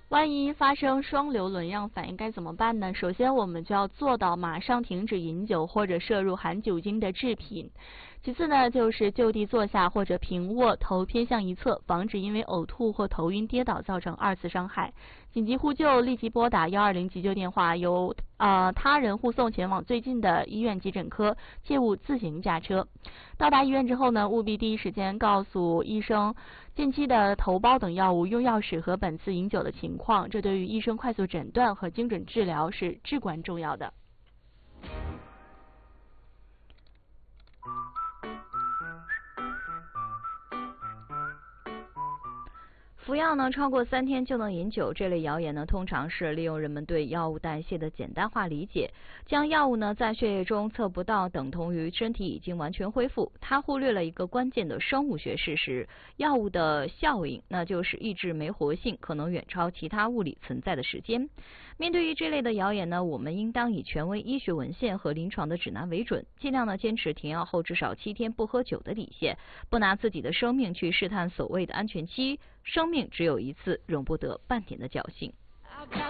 万一发生双硫轮样反应该怎么办呢？首先，我们就要做到马上停止饮酒或者摄入含酒精的制品。其次呢，就是就地坐下或者平卧，头偏向一侧，防止因为呕吐或头晕跌倒造成二次伤害。紧急呼救，立即拨打120急救电话，由他人护送前往最近的医院急诊科，切勿自行驾车。到达医院之后呢，务必第一时间告诉医生近期的头孢等药物用药史和本次饮酒的情况，这对于医生快速诊断和精准治疗是至关重要的。 服药呢超过3天就能饮酒，这类谣言呢通常是利用人们对药物代谢的简单化理解，将药物呢在血液中测不到等同于身体已经完全恢复。他忽略了一个关键的生物学事实，药物的效应，那就是抑制酶活性可能远超其他物理存在的时间。面对于这类的谣言呢，我们应当以权威医学文献和临床的指南为准，尽量呢坚持停药后至少7天不喝酒的底线，不拿自己的生命去试探所谓的安全期。生命只有一次，容不得半点的侥幸。